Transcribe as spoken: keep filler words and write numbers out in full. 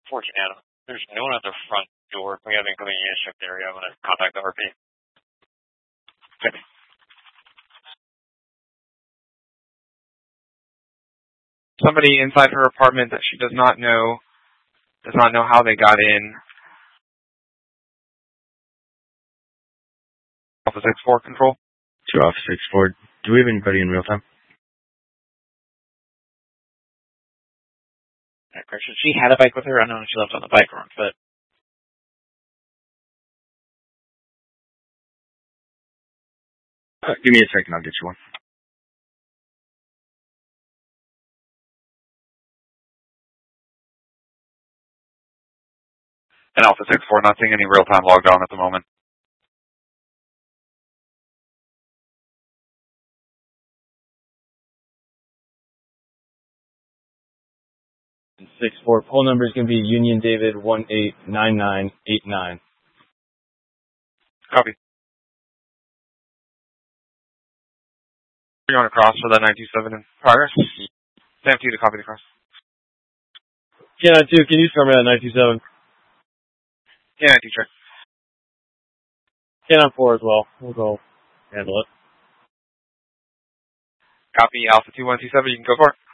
fourteen Adam. There's no one at the front door. We have incoming unit shift area. I'm going to contact the R P. Okay. Somebody inside her apartment that she does not know, does not know how they got in. Alpha six four control. To Alpha six four. Do we have anybody in real time? Correction. She had a bike with her. I don't know if she left on the bike or on foot. Uh, give me a second. I'll get you one. And Alpha six four, not seeing any real-time logged on at the moment. six four, poll number is going to be Union David one eight nine nine eight nine. Copy. You're going across for that nine two seven in progress. Sam two to copy the cross. K nine two, can you start me at nine two seven? K nine two, check. K nine four as well. We'll go handle it. Copy Alpha two one two seven, you can go for it.